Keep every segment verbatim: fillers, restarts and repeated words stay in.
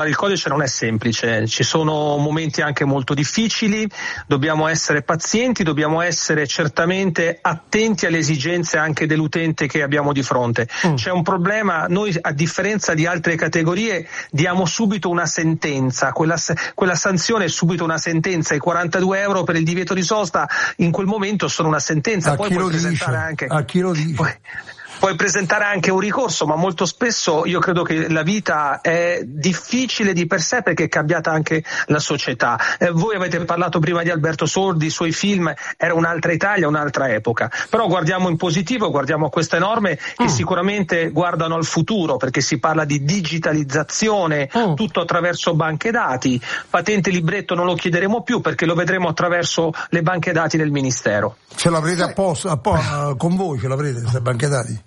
Il codice non è semplice, ci sono momenti anche molto difficili, dobbiamo essere pazienti, dobbiamo essere certamente attenti alle esigenze anche dell'utente che abbiamo di fronte. Mm. C'è un problema, noi a differenza di altre categorie diamo subito una sentenza, quella, quella sanzione è subito una sentenza, i quarantadue euro per il divieto di sosta in quel momento sono una sentenza, a poi chi puoi lo presentare dice? anche... A chi lo dice? Poi, Puoi presentare anche un ricorso, ma molto spesso io credo che la vita è difficile di per sé perché è cambiata anche la società. Eh, voi avete parlato prima di Alberto Sordi, i suoi film, era un'altra Italia, un'altra epoca. Però guardiamo in positivo, guardiamo queste norme che mm. sicuramente guardano al futuro, perché si parla di digitalizzazione, mm. tutto attraverso banche dati. Patente libretto non lo chiederemo più perché lo vedremo attraverso le banche dati del Ministero. Ce l'avrete apposta, apposta con voi, ce l'avrete queste banche dati?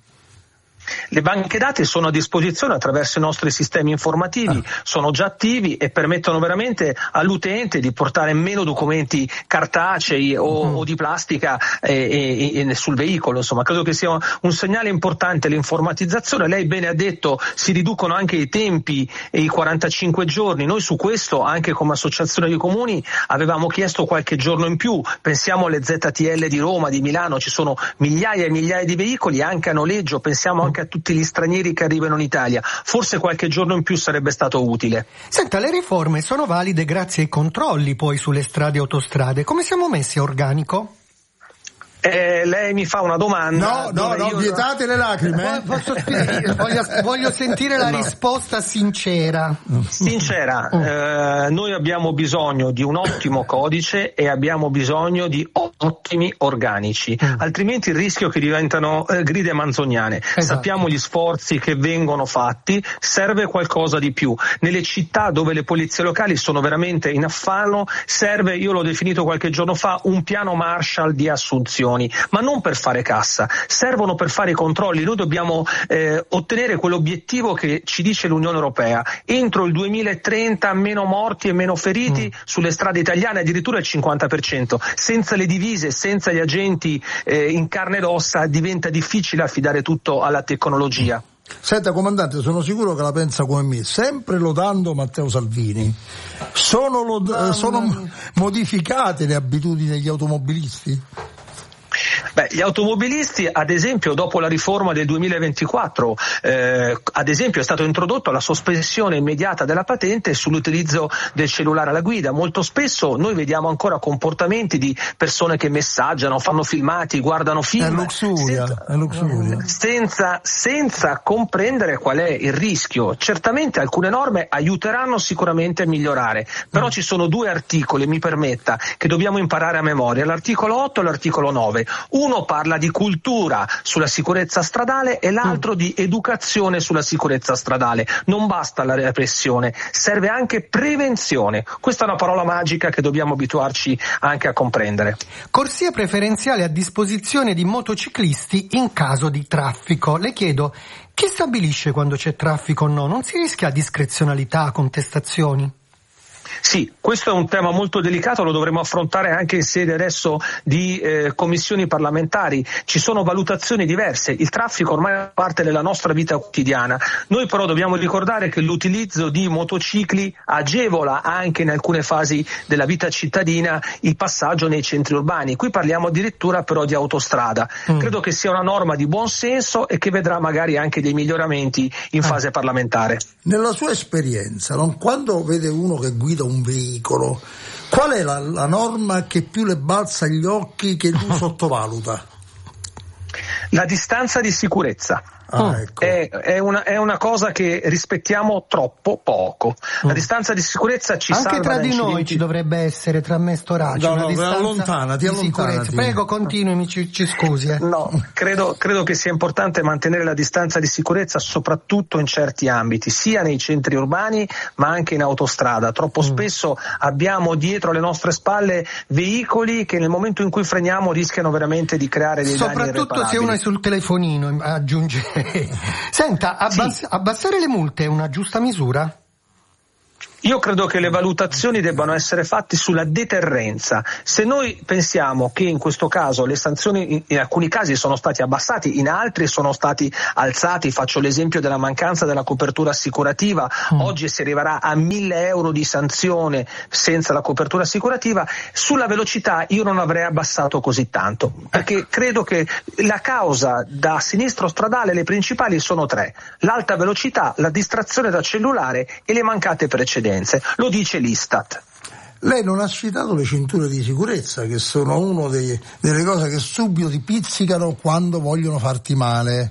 Le banche dati sono a disposizione attraverso i nostri sistemi informativi, ah. sono già attivi e permettono veramente all'utente di portare meno documenti cartacei o, uh-huh. o di plastica eh, eh, eh, sul veicolo. Insomma, credo che sia un segnale importante l'informatizzazione. Lei bene ha detto, si riducono anche i tempi e i quarantacinque giorni. Noi su questo, anche come associazione di comuni, avevamo chiesto qualche giorno in più. Pensiamo alle Z T L di Roma, di Milano, ci sono migliaia e migliaia di veicoli anche a noleggio, pensiamo anche a tutti gli stranieri che arrivano in Italia, forse qualche giorno in più sarebbe stato utile. Senta, le riforme sono valide grazie ai controlli poi sulle strade e autostrade, come siamo messi a organico? Eh, lei mi fa una domanda. No, no, no, io... vietate le lacrime. Posso spiegare? voglio, voglio sentire la no. risposta sincera. Sincera, eh, noi abbiamo bisogno di un ottimo codice e abbiamo bisogno di ottimi organici, mm. altrimenti il rischio che diventano eh, gride manzoniane. Esatto. Sappiamo gli sforzi che vengono fatti, serve qualcosa di più. Nelle città dove le polizie locali sono veramente in affanno, serve, io l'ho definito qualche giorno fa, un piano Marshall di assunzioni. Ma non per fare cassa, servono per fare i controlli. Noi dobbiamo eh, ottenere quell'obiettivo che ci dice l'Unione Europea: entro il duemilatrenta meno morti e meno feriti mm. sulle strade italiane, addirittura il cinquanta per cento. Senza le divise, senza gli agenti eh, in carne ed ossa diventa difficile affidare tutto alla tecnologia. Senta comandante, sono sicuro che la pensa come me, sempre lodando Matteo Salvini. Sono, lod- sono modificate le abitudini degli automobilisti? Beh, gli automobilisti, ad esempio, dopo la riforma del duemilaventiquattro, eh, ad esempio è stato introdotto la sospensione immediata della patente sull'utilizzo del cellulare alla guida. Molto spesso noi vediamo ancora comportamenti di persone che messaggiano, fanno filmati, guardano film. È luxuria, senza, è luxuria. Senza, senza comprendere qual è il rischio. Certamente alcune norme aiuteranno sicuramente a migliorare, però mm. ci sono due articoli, mi permetta, che dobbiamo imparare a memoria, l'articolo otto e l'articolo nove. Uno parla di cultura sulla sicurezza stradale e l'altro mm. di educazione sulla sicurezza stradale. Non basta la repressione, serve anche prevenzione. Questa è una parola magica che dobbiamo abituarci anche a comprendere. Corsia preferenziale a disposizione di motociclisti in caso di traffico. Le chiedo, chi stabilisce quando c'è traffico o no? Non si rischia discrezionalità, contestazioni? Sì, questo è un tema molto delicato, lo dovremo affrontare anche in sede adesso di eh, commissioni parlamentari. Ci sono valutazioni diverse, il traffico ormai è parte della nostra vita quotidiana. Noi però dobbiamo ricordare che l'utilizzo di motocicli agevola anche in alcune fasi della vita cittadina il passaggio nei centri urbani. Qui parliamo addirittura però di autostrada. Mm. Credo che sia una norma di buon senso e che vedrà magari anche dei miglioramenti in fase eh. parlamentare. Nella sua esperienza, non? Quando vede uno che guida un veicolo, qual è la, la norma che più le balza agli occhi, che lui sottovaluta? La distanza di sicurezza. Ah, ecco. è, è, una, è una cosa che rispettiamo troppo poco. La mm. distanza di sicurezza ci anche salva tra di incidenti. noi ci dovrebbe essere, tra me e Storace, no, una no, distanza allontanati, di allontanati. sicurezza. Prego, continui, ci, ci scusi. Eh. No, credo, credo che sia importante mantenere la distanza di sicurezza soprattutto in certi ambiti, sia nei centri urbani ma anche in autostrada. Troppo mm. spesso abbiamo dietro le nostre spalle veicoli che nel momento in cui freniamo rischiano veramente di creare dei danni irreparabili. Soprattutto se uno è sul telefonino, aggiungerei. Senta, abbass- sì. abbassare le multe è una giusta misura? Io credo che le valutazioni debbano essere fatte sulla deterrenza. Se noi pensiamo che in questo caso le sanzioni in, in alcuni casi sono stati abbassati, in altri sono stati alzati, faccio l'esempio della mancanza della copertura assicurativa, mm. oggi si arriverà a mille euro di sanzione senza la copertura assicurativa, sulla velocità io non avrei abbassato così tanto, perché credo che la causa da sinistro stradale, le principali sono tre: l'alta velocità, la distrazione da cellulare e le mancate precedenze. Lo dice l'Istat. Lei non ha citato le cinture di sicurezza, che sono una delle cose che subito ti pizzicano quando vogliono farti male.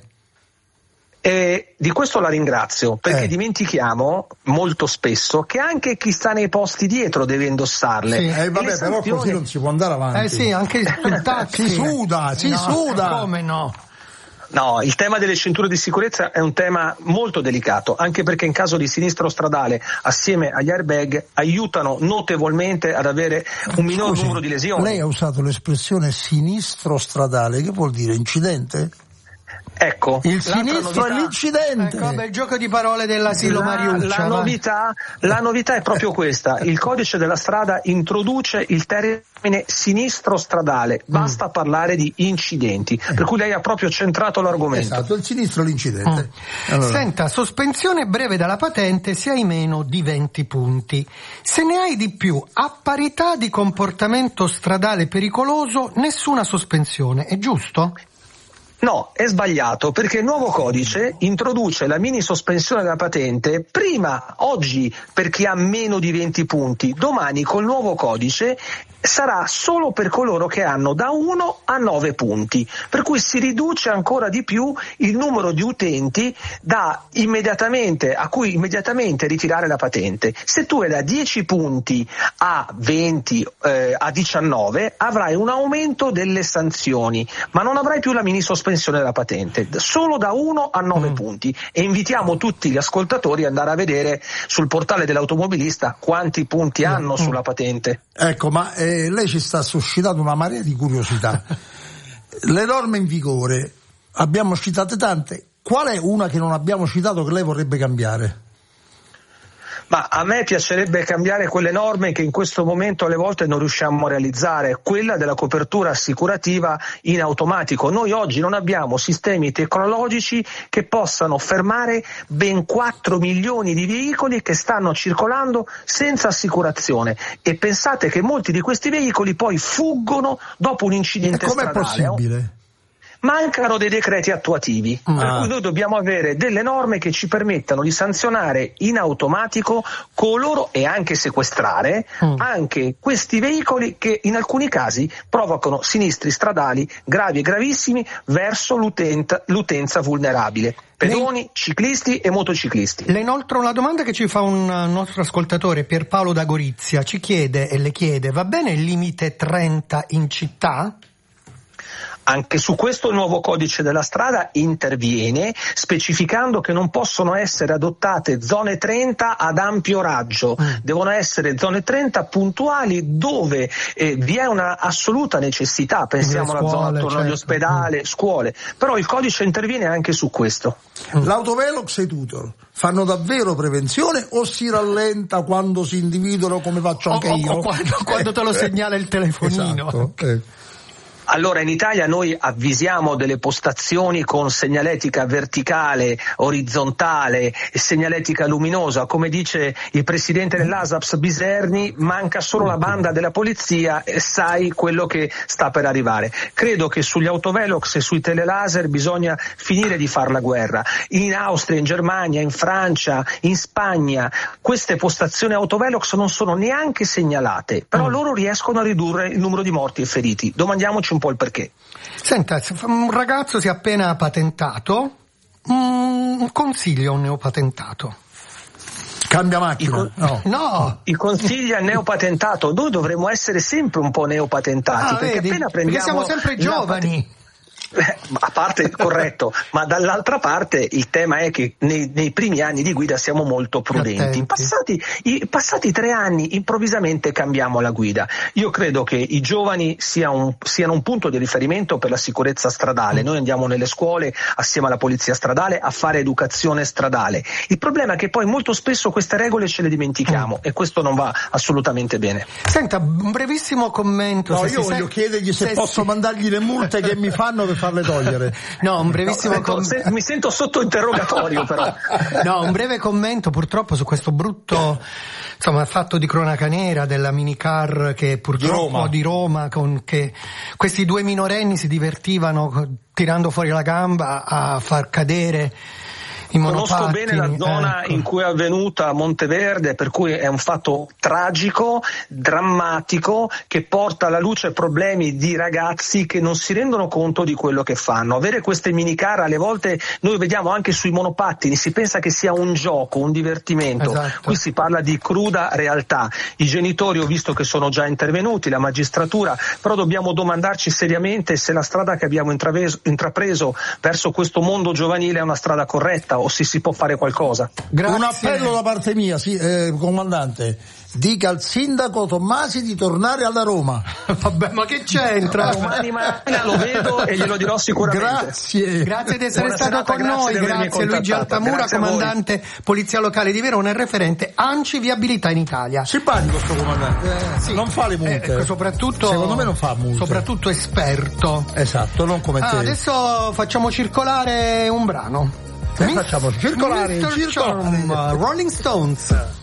E di questo la ringrazio, perché eh. dimentichiamo molto spesso che anche chi sta nei posti dietro deve indossarle. Sì. Eh, vabbè, però sanzioni... così non si può andare avanti. Eh sì, anche sul taxi. si suda, si no, suda. Come no? No, il tema delle cinture di sicurezza è un tema molto delicato, anche perché in caso di sinistro stradale, assieme agli airbag, aiutano notevolmente ad avere un minor Scusi, numero di lesioni. Lei ha usato l'espressione sinistro stradale, che vuol dire incidente? Ecco, il sinistro novità, è l'incidente. Ecco, beh, il gioco di parole dell'asilo la, Mariuccia. La novità, la novità è proprio questa: il codice della strada introduce il termine sinistro stradale, basta mm. parlare di incidenti, eh. per cui lei ha proprio centrato l'argomento. Esatto, il sinistro è l'incidente. Mm. Allora. Senta, sospensione breve dalla patente se hai meno di venti punti. Se ne hai di più, a parità di comportamento stradale pericoloso, nessuna sospensione, è giusto? No, è sbagliato, perché il nuovo codice introduce la mini sospensione della patente prima, oggi per chi ha meno di venti punti, domani col nuovo codice sarà solo per coloro che hanno da uno a nove punti, per cui si riduce ancora di più il numero di utenti da immediatamente a cui immediatamente ritirare la patente. Se tu hai da dieci punti a venti, eh, a diciannove, avrai un aumento delle sanzioni, ma non avrai più la mini sospensione della patente, solo da uno a nove mm. punti. E invitiamo tutti gli ascoltatori ad andare a vedere sul portale dell'automobilista quanti punti mm. hanno mm. sulla patente. Ecco, ma eh, lei ci sta suscitando una marea di curiosità. Le norme in vigore, abbiamo citate tante, qual è una che non abbiamo citato che lei vorrebbe cambiare? Ma a me piacerebbe cambiare quelle norme che in questo momento alle volte non riusciamo a realizzare, quella della copertura assicurativa in automatico. Noi oggi non abbiamo sistemi tecnologici che possano fermare ben quattro milioni di veicoli che stanno circolando senza assicurazione, e pensate che molti di questi veicoli poi fuggono dopo un incidente e com'è stradale. Possibile? Mancano dei decreti attuativi, ah. per cui noi dobbiamo avere delle norme che ci permettano di sanzionare in automatico coloro e anche sequestrare mm. anche questi veicoli che in alcuni casi provocano sinistri stradali gravi e gravissimi verso l'utenza, l'utenza vulnerabile. Pedoni, ciclisti e motociclisti. Le inoltre una domanda che ci fa un nostro ascoltatore, Pierpaolo da Gorizia, ci chiede e le chiede: va bene il limite trenta in città? Anche su questo il nuovo codice della strada interviene specificando che non possono essere adottate zone trenta ad ampio raggio, mm. devono essere zone trenta puntuali dove eh, vi è una assoluta necessità, pensiamo alla zona attorno certo. agli ospedali, mm. scuole, però il codice interviene anche su questo. Mm. L'autovelox e i tutor fanno davvero prevenzione o si rallenta quando si individuano, come faccio anche o, io? O quando, quando te lo segnala il telefonino. Esatto. Eh. Allora, in Italia noi avvisiamo delle postazioni con segnaletica verticale, orizzontale e segnaletica luminosa. Come dice il presidente dell'ASAPS Biserni, manca solo la banda della polizia e sai quello che sta per arrivare. Credo che sugli autovelox e sui telelaser bisogna finire di far la guerra. In Austria, in Germania, in Francia, in Spagna queste postazioni autovelox non sono neanche segnalate, però mm. loro riescono a ridurre il numero di morti e feriti. Domandiamoci un po' il perché. Senta, un ragazzo si è appena patentato, un consiglio a un neopatentato. Cambia macchina. I, no. no. I consigli al neopatentato, noi dovremmo essere sempre un po' neopatentati, ah, perché vedi? appena prendiamo perché siamo sempre giovani. Eh, a parte corretto, ma dall'altra parte il tema è che nei, nei primi anni di guida siamo molto prudenti. In passati, i, passati tre anni improvvisamente cambiamo la guida. Io credo che i giovani sia un, siano un punto di riferimento per la sicurezza stradale. Noi andiamo nelle scuole assieme alla polizia stradale a fare educazione stradale. Il problema è che poi molto spesso queste regole ce le dimentichiamo mm. e questo non va assolutamente bene. Senta, un brevissimo commento. No, se io voglio sen- chiedergli se, se posso si... mandargli le multe che mi fanno per farle togliere. No, un brevissimo no, com- se, mi sento sotto interrogatorio però. No, un breve commento purtroppo su questo brutto insomma fatto di cronaca nera della minicar che purtroppo di Roma, di Roma con che questi due minorenni si divertivano tirando fuori la gamba a far cadere i monopattini. Conosco bene la zona ecco. in cui è avvenuta a Monteverde, per cui è un fatto tragico, drammatico, che porta alla luce problemi di ragazzi che non si rendono conto di quello che fanno. Avere queste minicar, alle volte noi vediamo anche sui monopattini, si pensa che sia un gioco, un divertimento. Esatto. Qui si parla di cruda realtà. I genitori ho visto che sono già intervenuti, la magistratura, però dobbiamo domandarci seriamente se la strada che abbiamo intrapreso, intrapreso verso questo mondo giovanile è una strada corretta o se si può fare qualcosa. Grazie. Un appello da parte mia, sì, eh, comandante. Dica al sindaco Tommasi di tornare alla Roma. Vabbè, ma che c'entra? Domani mattina lo vedo e glielo dirò sicuramente. Grazie. Grazie di essere Buona stato serata, con noi. grazie, grazie Luigi Altamura, grazie comandante Polizia Locale di Verona e referente ANCI Viabilità in Italia. Simpatico sto comandante. Eh, sì. Non fa le multe. Eh, soprattutto, secondo me non fa multe. Soprattutto esperto. Esatto, non come te. Ah, adesso facciamo circolare un brano. Facciamo circolare, circolare. Rolling Stones.